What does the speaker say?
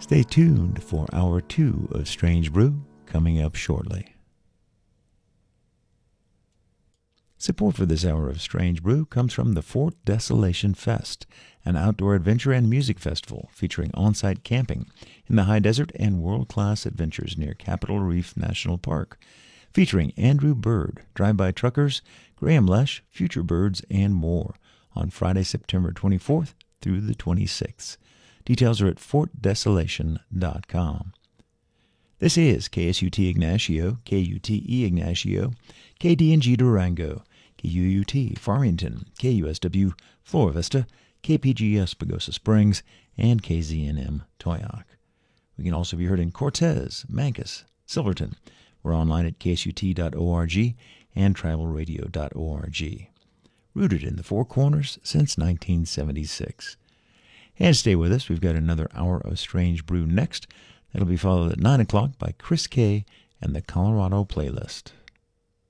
Stay tuned for Hour 2 of Strange Brew coming up shortly. Support for this hour of Strange Brew comes from the Fort Desolation Fest, an outdoor adventure and music festival featuring on-site camping in the high desert and world-class adventures near Capitol Reef National Park, featuring Andrew Bird, Drive-By Truckers, Graham Lesh, Future Birds, and more on Friday, September 24th through the 26th. Details are at fortdesolation.com. This is KSUT Ignacio, KUTE Ignacio, KDNG Durango, KUUT Farmington, KUSW Flora Vista, KPGS Pagosa Springs, and KZNM Toyoak. We can also be heard in Cortez, Mancos, Silverton. We're online at ksut.org and travelradio.org. Rooted in the Four Corners since 1976. And stay with us. We've got another hour of Strange Brew next. That'll be followed at 9 o'clock by Chris K. and the Colorado Playlist.